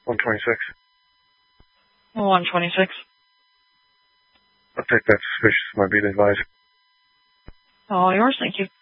126. 126. I'll take that suspicious. My beat advised. All yours, thank you.